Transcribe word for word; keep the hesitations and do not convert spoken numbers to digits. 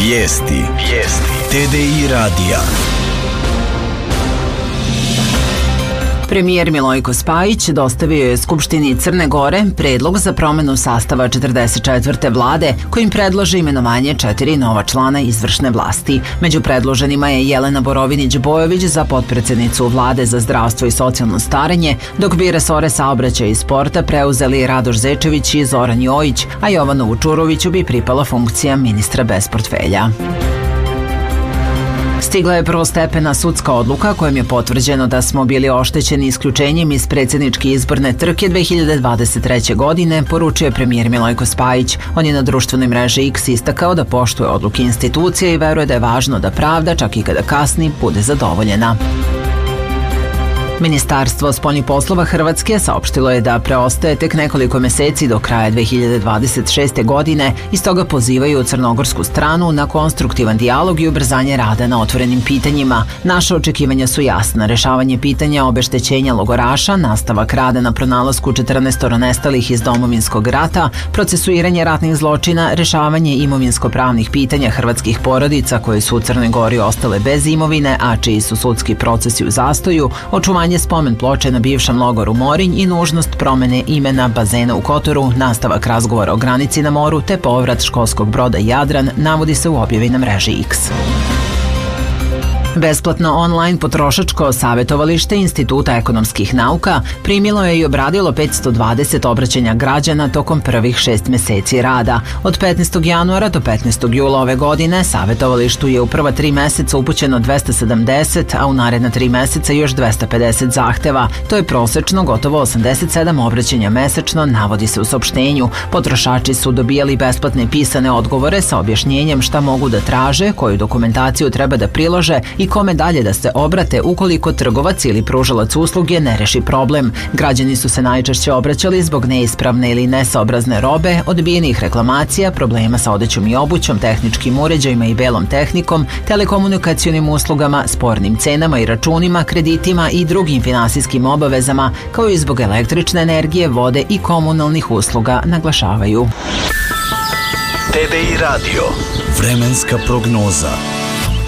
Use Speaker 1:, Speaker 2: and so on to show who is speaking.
Speaker 1: Vijesti. Vijesti. T D I radija.
Speaker 2: Premijer Milojko Spajić dostavio je Skupštini Crne Gore predlog za promenu sastava četrdeset četvrte vlade kojim predlaže imenovanje četiri nova člana izvršne vlasti. Među predloženima je Jelena Borovinić-Bojović za potpredsednicu Vlade za zdravstvo i socijalno starenje, dok bi resore saobraćaja i sporta preuzeli Radoš Zečević i Zoran Jojić, a Jovanu Vučuroviću bi pripala funkcija ministra bez portfelja. Stigla je prvostepena sudska odluka kojom je potvrđeno da smo bili oštećeni isključenjem iz predsjedničke izborne trke dve hiljade dvadeset treće. godine, poručio premijer Milojko Spajić. On je na društvenoj mreži X istakao da poštuje odluke institucije i veruje da je važno da pravda, čak i kada kasni, bude zadovoljena. Ministarstvo spoljnih poslova Hrvatske saopštilo je da preostaje tek nekoliko meseci do kraja dve hiljade dvadeset šeste. godine i stoga pozivaju crnogorsku stranu na konstruktivan dijalog i ubrzanje rada na otvorenim pitanjima. Naša očekivanja su jasna: rešavanje pitanja obeštećenja logoraša, nastavak rada na pronalasku četrnaestoro nestalih iz Domovinskog rata, procesuiranje ratnih zločina, rešavanje imovinsko-pravnih pitanja hrvatskih porodica koje su u Crnoj Gori ostale bez imovine, a čiji su sudski procesi u zastoju, očuvanje spomen ploče na bivšem logoru Morinj i nužnost promene imena bazena u Kotoru, nastavak razgovora o granici na moru te povrat školskog broda Jadran, navodi se u objavi na mreži X. Besplatno online potrošačko savjetovalište Instituta ekonomskih nauka primilo je i obradilo petsto dvadeset obraćanja građana tokom prvih šest meseci rada. Od petnaestog januara do petnaestog jula ove godine savjetovalištu je u prva tri meseca upućeno dvesta sedamdeset, a u naredna tri meseca još dvesta pedeset zahteva. To je prosečno gotovo osamdeset sedam obraćanja mesečno, navodi se u saopštenju. Potrošači su dobijali besplatne pisane odgovore sa objašnjenjem šta mogu da traže, koju dokumentaciju treba da prilože i kome dalje da se obrate ukoliko trgovac ili pružalac usluge ne reši problem. Građani su se najčešće obraćali zbog neispravne ili nesaobrazne robe, odbijenih reklamacija, problema sa odećom i obućom, tehničkim uređajima i belom tehnikom, telekomunikacionim uslugama, spornim cenama i računima, kreditima i drugim finansijskim obavezama, kao i zbog električne energije, vode i komunalnih usluga, naglašavaju.
Speaker 1: T D I radio. Vremenska prognoza.